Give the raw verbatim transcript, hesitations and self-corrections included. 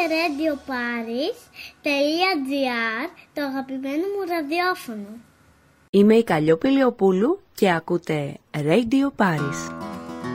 ρέιντιο πάρις τελεία τζι άρ, το αγαπημένο μου ραδιόφωνο. Είμαι η Καλλιόπη Λεοπούλου και ακούτε Radio Paris.